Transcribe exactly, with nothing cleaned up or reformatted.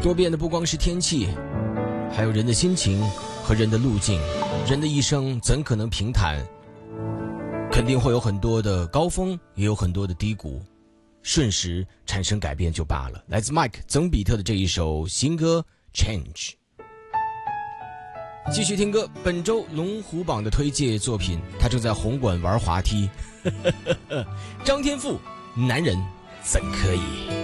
多变的不光是天气，还有人的心情和人的路径。人的一生怎可能平坦？肯定会有很多的高峰，也有很多的低谷，瞬时产生改变就罢了。来自 Mike 曾比特的这一首新歌 Change。 继续听歌，本周龙虎榜的推介作品，他正在红馆玩滑梯。张天赋，男人怎可以？